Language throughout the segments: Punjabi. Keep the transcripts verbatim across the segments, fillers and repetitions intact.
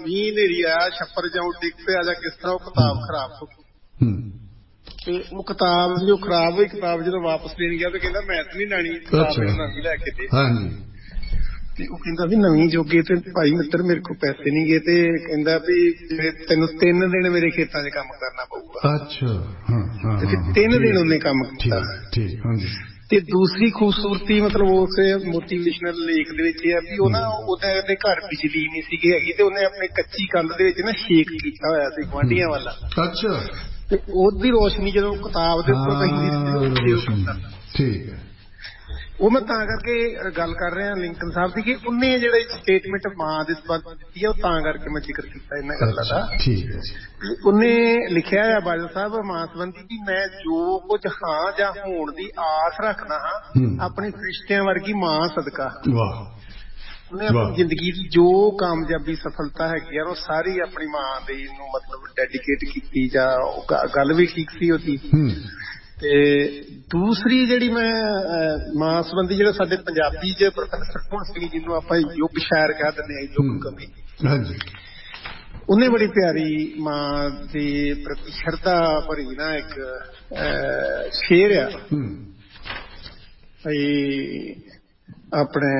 मींह हनेरी आया छप्पर जां डिग पिया जां किस तरह किताब खराब हो गई ते वो किताब जो खराब हुई किताब जो वापस देन गया तो कहंदा मैं ते नहीं लैनी किताब नवीं लैके दे ते वो कहंदा भी नवीं जोगे ते भाई मित्र मेरे को पैसे नहीं गए ते कहंदा भी तैनूं तीन दिन मेरे खेतां च काम करना पऊगा। अच्छा ते फिर तीन दिन उन्हें काम कीता। ठीक हां जी। ਤੇ ਦੂਸਰੀ ਖੂਬਸੂਰਤੀ ਮਤਲਬ ਉਸ ਮੋਟੀਵੇਸ਼ਨਲ ਲੇਖ ਦੇ ਵਿੱਚ ਇਹ ਆ ਵੀ ਉਹ ਨਾ ਉਹਦੇ ਘਰ ਬਿਜਲੀ ਨਹੀਂ ਸੀਗੀ ਹੈਗੀ ਤੇ ਉਹਨੇ ਆਪਣੇ ਕੱਚੀ ਕੰਧ ਦੇ ਵਿੱਚ ਨਾ ਛੇਕ ਕੀਤਾ ਹੋਇਆ ਸੀ ਗੁਆਂਢੀਆਂ ਵਾਲਾ। ਅੱਛਾ ਤੇ ਉਹਦੀ ਰੋਸ਼ਨੀ ਜਦੋਂ ਕਿਤਾਬ ਦੇ ਉੱਪਰ ਪੈਂਦੀ ਸੀ। ਠੀਕ ਹੈ ਉਹ ਮੈਂ ਤਾਂ ਕਰਕੇ ਗੱਲ ਕਰ ਰਿਹਾ ਲਿੰਕਨ ਸਾਹਿਬ ਦੀ ਕਿ ਉਹਨੇ ਜਿਹੜੇ ਸਟੇਟਮੈਂਟ ਮਾਂ ਦੇ ਸੰਬੰਧ ਦਿੱਤੀ ਹੈ ਉਹ ਤਾਂ ਕਰਕੇ ਮੈਂ ਜ਼ਿਕਰ ਕੀਤਾ ਇਹਨਾਂ ਗੱਲਾਂ ਦਾ। ਠੀਕ ਹੈ ਜੀ। ਉਹਨੇ ਲਿਖਿਆ ਆ ਬਾਦਲ ਸਾਹਿਬ ਮਾਂ ਸੰਬੰਧੀ ਕਿ ਮੈਂ ਜੋ ਕੁਝ ਹਾਂ ਜਾਂ ਹੋਣ ਦੀ ਆਸ ਰੱਖਦਾ ਹਾਂ ਆਪਣੀ ਫਰਿਸ਼ਤਿਆਂ ਵਰਗੀ ਮਾਂ ਸਦਕਾ। ਵਾਹ। ਉਹਨੇ ਆਪਣੀ ਜ਼ਿੰਦਗੀ ਦੀ ਜੋ ਕਾਮਯਾਬੀ ਸਫਲਤਾ ਹੈਗੀ ਆ ਉਹ ਸਾਰੀ ਆਪਣੀ ਮਾਂ ਦੇ ਨੂੰ ਮਤਲਬ ਡੈਡੀਕੇਟ ਕੀਤੀ ਜਾਂ ਗੱਲ ਵੀ ਠੀਕ ਸੀ ਉਹਦੀ। ਤੇ ਦੂਸਰੀ ਜਿਹੜੀ ਮੈਂ ਮਾਂ ਸੰਬੰਧੀ ਜਿਹੜਾ ਸਾਡੇ ਪੰਜਾਬੀ ਚ ਪ੍ਰੋਫੈਸਰ ਹੁਣ ਸਿੰਘ ਜਿਹਨੂੰ ਆਪਾਂ ਯੁੱਗ ਸ਼ਾਇਰ ਕਹਿ ਦਿੰਦੇ ਹਾਂ ਯੁੱਗ ਕਵੀ ਉਹਨੇ ਬੜੀ ਪਿਆਰੀ ਮਾਂ ਦੇ ਪ੍ਰਤੀ ਸ਼ਰਧਾ ਭਰੀ ਨਾ ਇੱਕ ਸ਼ੇਰ ਆ ਆਪਣੇ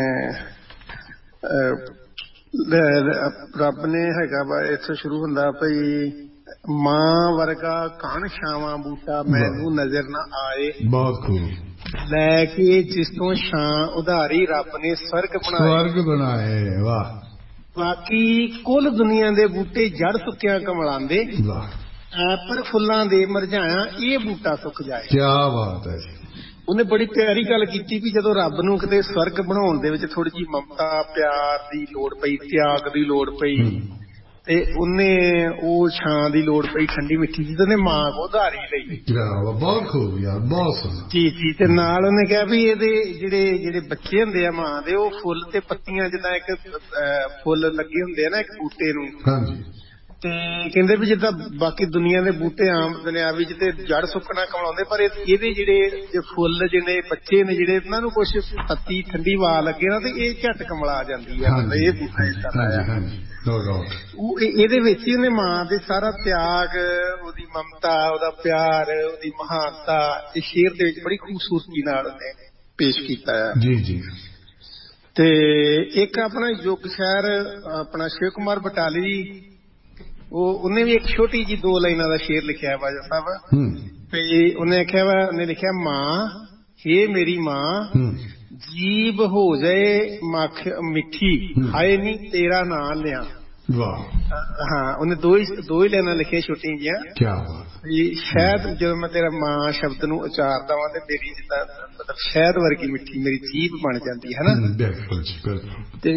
ਰੱਬ ਨੇ ਹੈਗਾ ਵਾ ਇੱਥੋਂ ਸ਼ੁਰੂ ਹੁੰਦਾ ਭਈ ਮਾਂ ਵਰਗਾ ਘਣ ਛਾਵਾਂ ਬੂਟਾ ਮੈਨੂੰ ਨਜ਼ਰ ਨਾ ਆਏ ਬਹੁਤ ਖੂਬ ਲੈ ਕੇ ਜਿਸ ਤੋਂ ਛਾਂ ਉਧਾਰੀ ਰੱਬ ਨੇ ਸਵਰਗ ਬਣਾਏ ਸਵਰਗ ਬਣਾਏ। ਵਾਹ। ਬਾਕੀ ਕੁੱਲ ਦੁਨੀਆ ਦੇ ਬੂਟੇ ਜੜ ਸੁੱਕਿਆ ਕਮਲਾਂਦੇ ਐ ਪਰ ਫੁੱਲਾਂ ਦੇ ਮੁਰਝਾਇਆ ਇਹ ਬੂਟਾ ਸੁੱਕ ਜਾਏ। ਕਿਆ ਬਾਤ ਹੈ। ਉਹਨੇ ਬੜੀ ਪਿਆਰੀ ਗੱਲ ਕੀਤੀ ਵੀ ਜਦੋਂ ਰੱਬ ਨੂੰ ਕਿਤੇ ਸਵਰਗ ਬਣਾਉਣ ਦੇ ਵਿੱਚ ਥੋੜੀ ਜਿਹੀ ਮਮਤਾ ਪਿਆਰ ਦੀ ਲੋੜ ਪਈ ਤਿਆਗ ਦੀ ਲੋੜ ਪਈ ਤੇ ਉਹਨੇ ਉਹ ਛਾਂ ਦੀ ਲੋੜ ਪਈ ਠੰਡੀ ਮਿੱਠੀ ਜੀ ਤੇ ਉਹਨੇ ਮਾਂ ਕੋ ਉਧਾਰੀ ਲਈ। ਬਹੁਤ ਖੂਬ ਯਾਰ ਬਹੁਤ ਸੋਹਣਾ। ਜੀ ਜੀ ਤੇ ਨਾਲ ਉਹਨੇ ਕਿਹਾ ਵੀ ਇਹਦੇ ਜਿਹੜੇ ਜਿਹੜੇ ਬੱਚੇ ਹੁੰਦੇ ਆ ਮਾਂ ਦੇ ਉਹ ਫੁੱਲ ਤੇ ਪੱਤੀਆਂ ਜਿੱਦਾਂ ਇੱਕ ਫੁੱਲ ਲੱਗੇ ਹੁੰਦੇ ਆ ਨਾ ਇੱਕ ਬੂਟੇ ਨੂੰ। ਹਾਂਜੀ। ਤੇ ਕਹਿੰਦੇ ਵੀ ਜਿੱਦਾਂ ਬਾਕੀ ਦੁਨੀਆ ਦੇ ਬੂਟੇ ਆਮ ਦੁਨਿਆਵੀ ਚ ਤੇ ਜੜ ਸੁੱਕਣਾ ਕਮਾਉਂਦੇ ਪਰ ਇਹਦੇ ਜਿਹੜੇ ਫੁੱਲ ਜਿਹੜੇ ਬੱਚੇ ਨੇ ਜਿਹੜੇ ਇਹਨਾਂ ਨੂੰ ਕੁਛ ਪੱਤੀ ਠੰਡੀ ਹਵਾ ਲੱਗੇ ਨਾ ਤੇ ਇਹ ਝਟ ਕਮਲਾ ਜਾਂਦੀ ਆ। ਇਹ ਬੂਟਾ ਏਦਾਂ ਉਹ ਇਹਦੇ ਵਿੱਚ ਹੀ ਉਹਨੇ ਮਾਂ ਦੇ ਸਾਰਾ ਤਿਆਗ ਉਹਦੀ ਮਮਤਾ ਉਹਦਾ ਪਿਆਰ ਉਹਦੀ ਮਹਾਨਤਾ ਇਸ ਸ਼ੇਰ ਦੇ ਵਿੱਚ ਬੜੀ ਖੂਬਸੂਰਤੀ ਨਾਲ ਉਹਨੇ ਪੇਸ਼ ਕੀਤਾ ਹੈ। ਜੀ ਜੀ। ਤੇ ਇੱਕ ਆਪਣਾ ਯੁੱਗ ਸ਼ਾਇਰ ਆਪਣਾ ਸ਼ਿਵ ਕੁਮਾਰ ਬਟਾਲਵੀ ਉਹ ਉਹਨੇ ਵੀ ਇੱਕ ਛੋਟੀ ਜਿਹੀ ਦੋ ਲਾਈਨਾਂ ਦਾ ਸ਼ੇਰ ਲਿਖਿਆ ਬਾਜਾ ਸਾਹਿਬ ਤੇ ਉਹਨੇ ਆਖਿਆ ਵਾ ਉਹਨੇ ਲਿਖਿਆ ਮਾਂ ਹੇ ਮੇਰੀ ਮਾਂ ਜੀਭ ਹੋ ਜਾਏ ਮੱਖ ਮਿੱਠੀ ਹਾਏ ਨੀ ਤੇਰਾ ਨਾਂ ਲਿਆ। ਵਾਹ। ਹਾਂ ਉਹਨੇ ਦੋ ਹੀ ਦੋ ਹੀ ਲਾਈਨਾਂ ਲਿਖੀਆਂ ਛੋਟੀਆਂ ਜਿਹੀਆਂ। ਕਿਆ ਬਾਤ। ਸ਼ਾਇਦ ਜਦੋਂ ਮੈਂ ਤੇਰਾ ਮਾਂ ਸ਼ਬਦ ਨੂੰ ਉਚਾਰਦਾ ਵਾਂ ਤੇ ਮੇਰੀ ਜਿੱਦਾਂ ਮਤਲਬ ਸ਼ਹਿਦ ਵਰਗੀ ਮਿੱਠੀ ਮੇਰੀ ਜੀਭ ਬਣ ਜਾਂਦੀ ਹੈ ਨਾ। ਬਿਲਕੁਲ ਜੀ ਬਿਲਕੁਲ। ਤੇ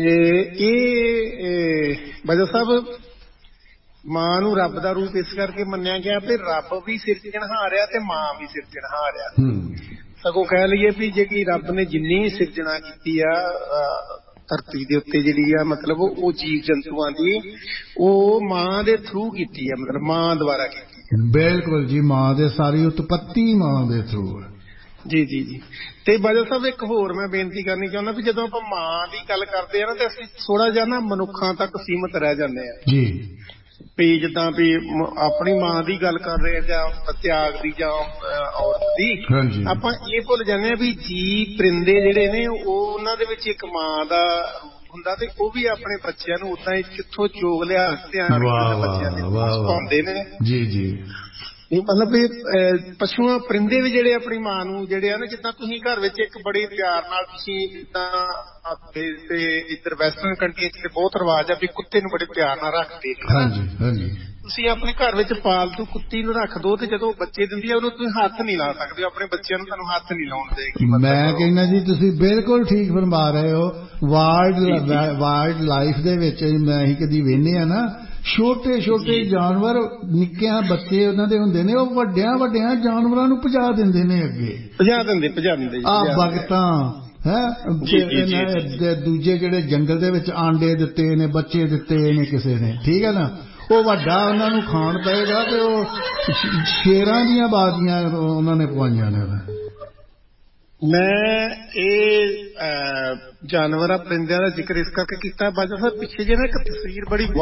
ਇਹ ਬਾਜਾ ਸਾਹਿਬ ਮਾਂ ਨੂੰ ਰੱਬ ਦਾ ਰੂਪ ਇਸ ਕਰਕੇ ਮੰਨਿਆ ਗਿਆ ਵੀ ਰੱਬ ਵੀ ਸਿਰਜਣਹਾਰ ਆ ਤੇ ਮਾਂ ਵੀ ਸਿਰਜਣਹਾਰ ਆ। ਸਗੋਂ ਕਹਿ ਲਈਏ ਵੀ ਜਿਹੜੀ ਰੱਬ ਨੇ ਜਿੰਨੀ ਸਿਰਜਣਾ ਕੀਤੀ ਆ ਧਰਤੀ ਦੇ ਉੱਤੇ ਜਿਹੜੀ ਆ ਮਤਲਬ ਉਹ ਜੀਵ ਜੰਤੂਆਂ ਦੀ ਉਹ ਮਾਂ ਦੇ ਥਰੂ ਕੀਤੀ ਆ ਮਤਲਬ ਮਾਂ ਦੁਆਰਾ ਕੀਤੀ। ਬਿਲਕੁਲ ਜੀ ਮਾਂ ਦੇ ਸਾਰੀ ਉਤਪਤੀ ਮਾਂ ਦੇ ਥਰੂ ਹੈ। ਜੀ ਜੀ ਜੀ। ਤੇ ਬਾਦਲ ਸਾਹਿਬ ਇੱਕ ਹੋਰ ਮੈਂ ਬੇਨਤੀ ਕਰਨੀ ਚਾਹੁੰਦਾ ਵੀ ਜਦੋਂ ਆਪਾਂ ਮਾਂ ਦੀ ਗੱਲ ਕਰਦੇ ਆ ਨਾ ਤੇ ਅਸੀਂ ਥੋੜਾ ਜਿਹਾ ਨਾ ਮਨੁੱਖਾਂ ਤੱਕ ਸੀਮਤ ਰਹਿ ਜਾਂਦੇ ਆ। ਜੀ। ਵੀ ਜਿੱਦਾਂ ਵੀ ਆਪਣੀ ਮਾਂ ਦੀ ਗੱਲ ਕਰ ਰਹੇ ਜਾਂ ਤਿਆਗ ਦੀ ਜਾਂ ਔਰਤ ਦੀ ਆਪਾਂ ਇਹ ਭੁੱਲ ਜਾਂਦੇ ਹਾਂ ਵੀ ਜੀ ਪਰਿੰਦੇ ਜਿਹੜੇ ਨੇ ਉਹ ਉਹਨਾਂ ਦੇ ਵਿੱਚ ਇੱਕ ਮਾਂ ਦਾ ਹੁੰਦਾ ਤੇ ਉਹ ਵੀ ਆਪਣੇ ਬੱਚਿਆਂ ਨੂੰ ਉਦਾਂ ਹੀ ਕਿੱਥੋਂ ਚੋਗ ਲਿਆ ਧਿਆਨ ਬੱਚਿਆਂ ਦੇ ਪਾਉਂਦੇ ਨੇ। ਜੀ ਜੀ। ਮਤਲਬ ਵੀ ਪਸ਼ੂਆਂ ਪਰਿੰਦੇ ਵੀ ਜਿਹੜੇ ਆਪਣੀ ਮਾਂ ਨੂੰ ਜਿਹੜੇ ਆ ਨਾ ਜਿੱਦਾਂ ਤੁਸੀਂ ਘਰ ਵਿੱਚ ਇੱਕ ਬੜੇ ਪਿਆਰ ਨਾਲ ਤੁਸੀਂ ਜਿੱਦਾਂ ਤੇ ਇੱਧਰ ਵੈਸਟਰਨ ਕੰਟਰੀਆਂ ਚ ਬਹੁਤ ਰਿਵਾਜ ਆ ਵੀ ਕੁੱਤੇ ਨੂੰ ਬੜੇ ਪਿਆਰ ਨਾਲ ਰੱਖਦੇ ਨੇ। ਤੁਸੀਂ ਆਪਣੇ ਘਰ ਵਿੱਚ ਪਾਲਤੂ ਕੁੱਤੀ ਨੂੰ ਰੱਖ ਦੋ ਤੇ ਜਦੋਂ ਬੱਚੇ ਦਿੰਦੀ ਆ ਉਹਨੂੰ ਤੁਸੀਂ ਹੱਥ ਨਹੀਂ ਲਾ ਸਕਦੇ ਆਪਣੇ ਬੱਚਿਆਂ ਨੂੰ ਤੁਹਾਨੂੰ ਹੱਥ ਨਹੀਂ ਲਾਉਣ ਦੇਗੀ। ਮੈਂ ਕਹਿੰਦਾ ਜੀ ਤੁਸੀਂ ਬਿਲਕੁਲ ਠੀਕ ਫਰਮਾ ਰਹੇ ਹੋ। ਵਾਈਲਡ ਵਾਈਲਡ ਲਾਈਫ ਦੇ ਵਿੱਚ ਮੈਂ ਅਸੀਂ ਕਦੀ ਵੇਖਦੇ ਆ ਨਾ ਛੋਟੇ ਛੋਟੇ ਜਾਨਵਰ ਨਿੱਕਿਆਂ ਬੱਚੇ ਉਹਨਾਂ ਦੇ ਹੁੰਦੇ ਨੇ ਉਹ ਵੱਡਿਆਂ ਵੱਡਿਆਂ ਜਾਨਵਰਾਂ ਨੂੰ ਭਜਾ ਦਿੰਦੇ ਨੇ ਅੱਗੇ ਭਜਾ ਦਿੰਦੇ ਭਜਾ ਦਿੰਦੇ ਆ ਬਗਤਾਂ ਹੈ ਦੂਜੇ ਜਿਹੜੇ ਜੰਗਲ ਦੇ ਵਿੱਚ ਆਂਡੇ ਦਿੱਤੇ ਨੇ ਬੱਚੇ ਦਿੱਤੇ ਨੇ ਕਿਸੇ ਨੇ ਠੀਕ ਹੈ ਨਾ ਉਹ ਵੱਡਾ ਉਹਨਾਂ ਨੂੰ ਖਾਣ ਪਏਗਾ ਤੇ ਉਹ ਸ਼ੇਰਾਂ ਦੀਆਂ ਬਾਜ਼ੀਆਂ ਉਹਨਾਂ ਨੇ ਪਵਾਈਆਂ ਨੇ। ਮੈਂ ਇਹ ਜਾਨਵਰਾਂ ਪਰਿੰਦਿਆਂ ਦਾ ਜ਼ਿਕਰ ਇਸ ਕਰਕੇ ਕੀਤਾ ਬਾਜਾ ਸਾਹਿਬ ਪਿੱਛੇ ਜਿਹੇ ਨਾ ਇੱਕ ਤਸਵੀਰ ਬੜੀ